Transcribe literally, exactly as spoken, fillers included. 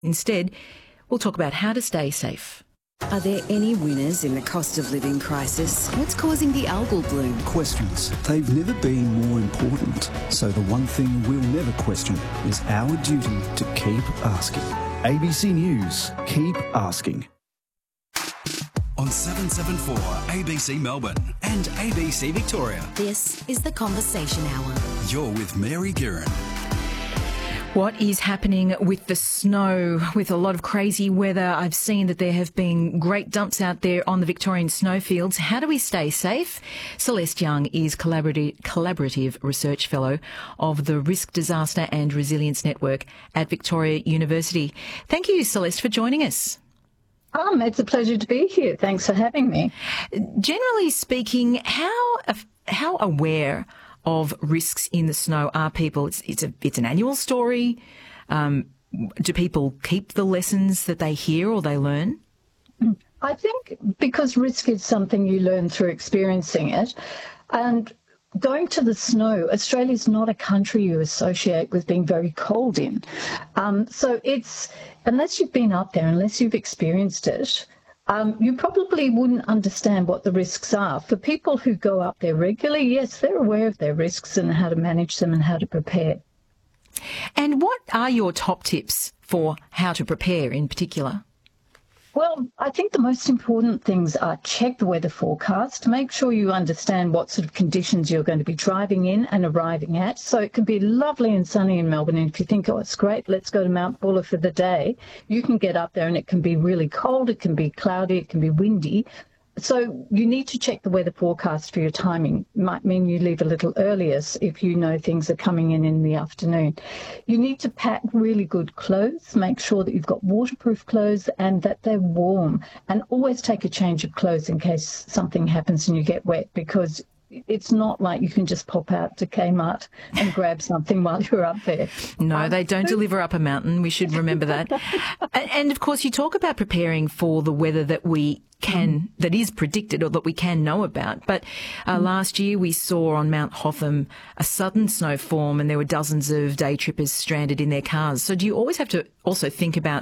Instead, we'll talk about how to stay safe. Are there any winners in the cost of living crisis? What's causing the algal bloom? Questions. They've never been more important. So the one thing we'll never question is our duty to keep asking. A B C News. Keep asking. On seven seven four A B C Melbourne and A B C Victoria. This is the Conversation Hour. You're with Mary Guerin. What is happening with the snow? With a lot of crazy weather, I've seen that there have been great dumps out there on the Victorian snowfields. How do we stay safe? Celeste Young is collaborative, collaborative research fellow of the Risk Disaster and Resilience Network at Victoria University. Thank you, Celeste, for joining us. Um, it's a pleasure to be here. Thanks for having me. Generally speaking, how how aware of risks in the snow are people? It's it's a it's an annual story. Um, do people keep the lessons that they hear or they learn? I think because risk is something you learn through experiencing it, and going to the snow, Australia's not a country you associate with being very cold in. Um, so it's, unless you've been up there, unless you've experienced it, um, you probably wouldn't understand what the risks are. For people who go up there regularly, yes, they're aware of their risks and how to manage them and how to prepare. And what are your top tips for how to prepare in particular? Well, I think the most important things are check the weather forecast, make sure you understand what sort of conditions you're going to be driving in and arriving at. So it can be lovely and sunny in Melbourne, and if you think, oh, it's great, let's go to Mount Buller for the day, you can get up there and it can be really cold, it can be cloudy, it can be windy. So you need to check the weather forecast for your timing. It might mean you leave a little earlier if you know things are coming in in the afternoon. You need to pack really good clothes, make sure that you've got waterproof clothes and that they're warm. And always take a change of clothes in case something happens and you get wet, because it's not like you can just pop out to Kmart and grab something while you're up there. No, they don't deliver up a mountain. We should remember that. And, of course, you talk about preparing for the weather that we can, mm. that is predicted or that we can know about. But uh, mm. last year we saw on Mount Hotham a sudden snowstorm and there were dozens of day trippers stranded in their cars. So do you always have to also think about